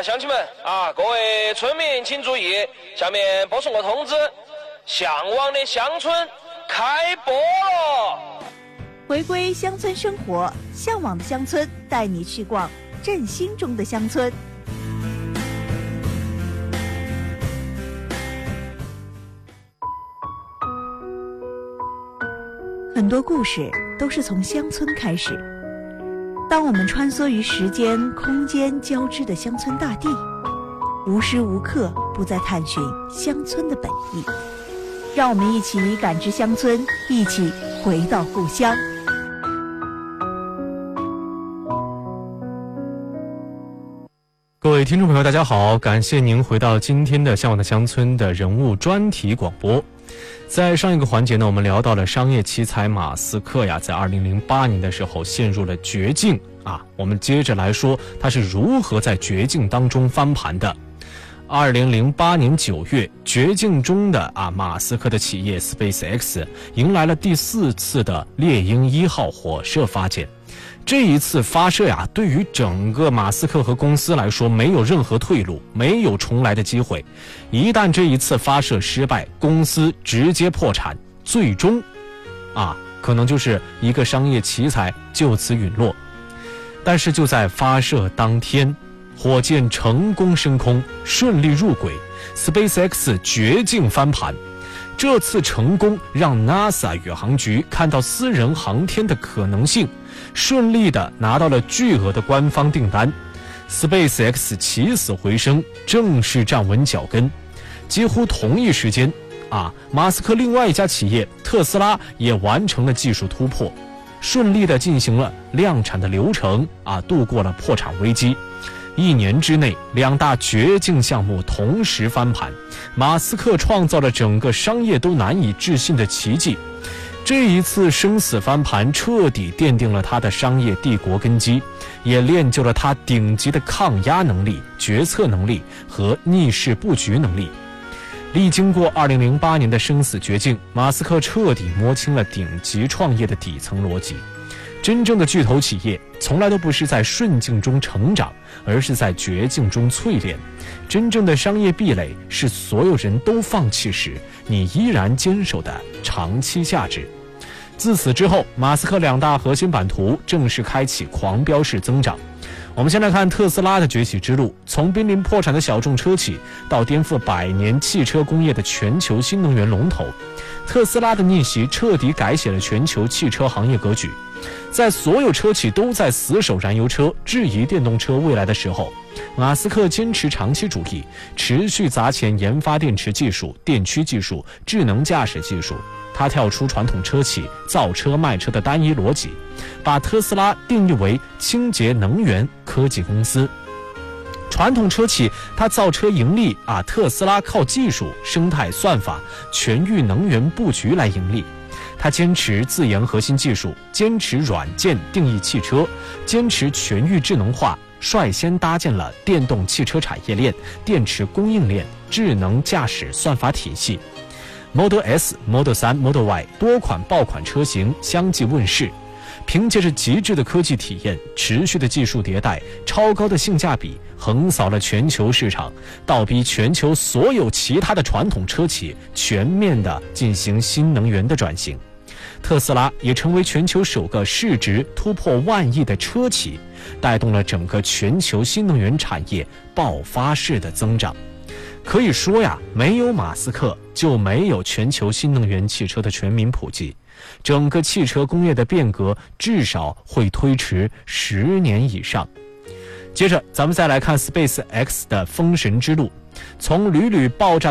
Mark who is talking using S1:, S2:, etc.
S1: 乡亲们啊，各位村民请注意，下面播送个通知，向往的乡村开播了。
S2: 回归乡村生活，向往的乡村带你去逛振兴中的乡村。很多故事都是从乡村开始。当我们穿梭于时间、空间交织的乡村大地，无时无刻不在探寻乡村的本意。让我们一起感知乡村，一起回到故乡。
S3: 各位听众朋友大家好，感谢您回到今天的向往的乡村的人物专题广播。在上一个环节呢，我们聊到了商业奇才马斯克呀，在2008年的时候陷入了绝境啊。我们接着来说他是如何在绝境当中翻盘的。2008年9月，绝境中的马斯克的企业 SpaceX 迎来了第4次的猎鹰1号火射发箭。这一次发射呀，对于整个马斯克和公司来说没有任何退路，没有重来的机会。一旦这一次发射失败，公司直接破产，最终可能就是一个商业奇才就此陨落。但是就在发射当天，火箭成功升空，顺利入轨， SpaceX 绝境翻盘。这次成功让 NASA 宇航局看到私人航天的可能性，顺利地拿到了巨额的官方订单。 SpaceX 起死回生，正式站稳脚跟。几乎同一时间马斯克另外一家企业特斯拉也完成了技术突破，顺利地进行了量产的流程度过了破产危机。1年之内，两大绝境项目同时翻盘，马斯克创造了整个商业都难以置信的奇迹。这一次生死翻盘彻底奠定了他的商业帝国根基，也练就了他顶级的抗压能力、决策能力和逆势布局能力。历经过2008年的生死绝境，马斯克彻底摸清了顶级创业的底层逻辑。真正的巨头企业从来都不是在顺境中成长，而是在绝境中淬炼。真正的商业壁垒是所有人都放弃时，你依然坚守的长期价值。自此之后，马斯克两大核心版图正式开启狂飙式增长。我们先来看特斯拉的崛起之路，从濒临破产的小众车企到颠覆100年汽车工业的全球新能源龙头，特斯拉的逆袭彻底改写了全球汽车行业格局。在所有车企都在死守燃油车、质疑电动车未来的时候，马斯克坚持长期主义，持续砸钱研发电池技术、电驱技术、智能驾驶技术。他跳出传统车企造车卖车的单一逻辑，把特斯拉定义为清洁能源科技公司。传统车企它造车盈利特斯拉靠技术、生态算法、全域能源布局来盈利。他坚持自研核心技术，坚持软件定义汽车，坚持全域智能化，率先搭建了电动汽车产业链、电池供应链、智能驾驶算法体系。Model S、Model 3、Model Y 多款爆款车型相继问世，凭借着极致的科技体验、持续的技术迭代、超高的性价比，横扫了全球市场，倒逼全球所有其他的传统车企全面的进行新能源的转型。特斯拉也成为全球首个市值突破1万亿的车企，带动了整个全球新能源产业爆发式的增长。可以说没有马斯克就没有全球新能源汽车的全民普及，整个汽车工业的变革至少会推迟10年以上。接着咱们再来看 SpaceX 的封神之路，从屡屡爆炸